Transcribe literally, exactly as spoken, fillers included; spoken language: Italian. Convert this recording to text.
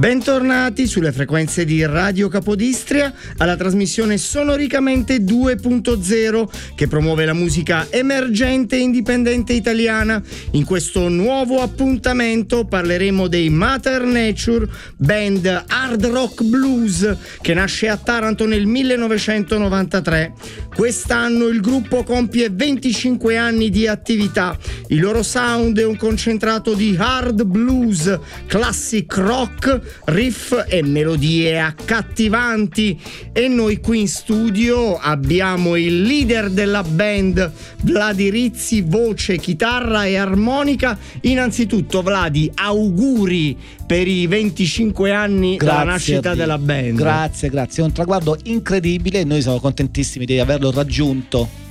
Bentornati sulle frequenze di Radio Capodistria alla trasmissione Sonoricamente due punto zero che promuove la musica emergente e indipendente italiana. In questo nuovo appuntamento parleremo dei Mother Nature, band hard rock blues che nasce a Taranto nel millenovecentonovantatré. Quest'anno il gruppo compie venticinque anni di attività. Il loro sound è un concentrato di hard blues, classic rock, riff e melodie accattivanti, e noi qui in studio abbiamo il leader della band, Vladi Rizzi, voce, chitarra e armonica. Innanzitutto Vladi, auguri per i venticinque anni Grazie dalla nascita della band. Grazie, grazie, è un traguardo incredibile e noi siamo contentissimi di averlo raggiunto.